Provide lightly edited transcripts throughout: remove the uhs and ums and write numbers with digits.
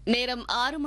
நேரம்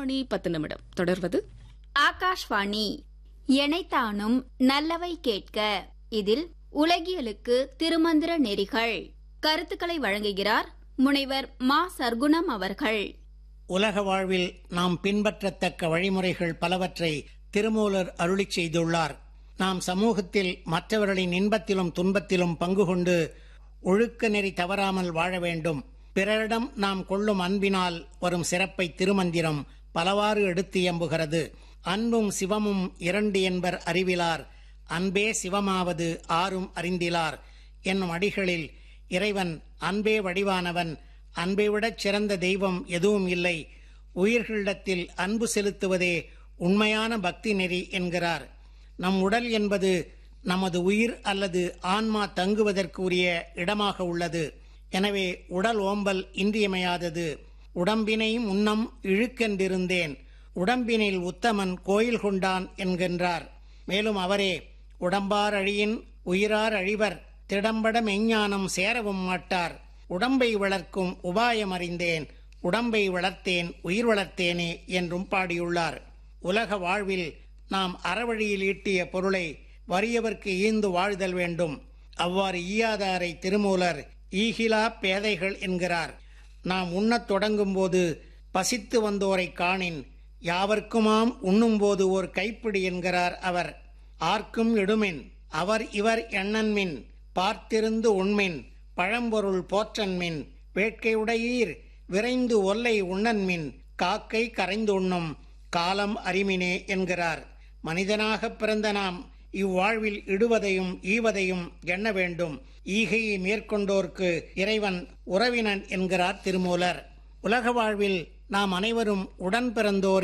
6:10 தொடர்வது ஆகாஷ்வாணி. எனைத்தானும் நல்லவை கேட்க. இதில் உலகியலுக்கு திருமந்திர நெறிகள். கருத்துக்களை வழங்குகிறார் முனைவர் மா. சர்க்குணம் அவர்கள். உலக வாழ்வில் நாம் பின்பற்றத்தக்க வழிமுறைகள் பலவற்றை திருமூலர் அருளிச் செய்துள்ளார். நாம் சமூகத்தில் மற்றவர்களின் இன்பத்திலும் துன்பத்திலும் பங்கு கொண்டு ஒழுக்க நெறி தவறாமல் வாழ வேண்டும். பிறரிடம் நாம் கொள்ளும் அன்பினால் வரும் சிறப்பை திருமந்திரம் பலவாறு எடுத்து எம்புகிறது. அன்பும் சிவமும் இரண்டு என்பர் அறிவிலார், அன்பே சிவமாவது ஆரும் அறிந்திலார் என்னும் அடிகளில் இறைவன் அன்பே வடிவானவன், அன்பை விடச் சிறந்த தெய்வம் எதுவும் இல்லை, உயிர்களிடத்தில் அன்பு செலுத்துவதே உண்மையான பக்தி நெறி என்கிறார். நம் உடல் என்பது நமது உயிர் அல்லது ஆன்மா தங்குவதற்குரிய இடமாக உள்ளது. எனவே உடல் ஓம்பல் இன்றியமையாதது. உடம்பினை முன்னம் இழுக்கென்றிருந்தேன், உடம்பினில் உத்தமன் கோயில் கொண்டான் என்கின்றார். மேலும் அவரே உடம்பார் அழியின் உயிரார் அழிவர், திடம்பட மெஞ்ஞானம் சேரவும் மாட்டார், உடம்பை வளர்க்கும் உபாயம் அறிந்தேன், உடம்பை வளர்த்தேன் உயிர் வளர்த்தேனே என்றும் பாடியுள்ளார். உலக வாழ்வில் நாம் அறவழியில் ஈட்டிய பொருளை வறியவர்க்கு ஈந்து வாழ்தல் வேண்டும். அவ்வாறு ஈயாதாரை திருமூலர் ஈகிலா பேதைகள் என்கிறார். நாம் உண்ணத் தொடங்கும் போது பசித்து வந்தோரை காணின், யாவர்க்குமாம் உண்ணும்போது ஓர் கைப்பிடி என்கிறார் அவர். ஆர்க்கும் இடுமின் அவர் இவர் எண்ணன்மின், பார்த்திருந்து உண்மின் பழம்பொருள் போற்றன்மின், வேட்கையுடையீர் விரைந்து ஒல்லை உண்ணன்மின், காக்கை கரைந்து உண்ணும் காலம் அறிமினே என்கிறார். மனிதனாக பிறந்த நாம் இவ்வாழ்வில் இடுவதையும் ஈவதையும் எண்ண வேண்டும். ஈகையை மேற்கொண்டோர்க்கு இறைவன் உறவினன் என்கிறார் திருமூலர். உலக வாழ்வில் நாம் அனைவரும் உடன் பிறந்தோர்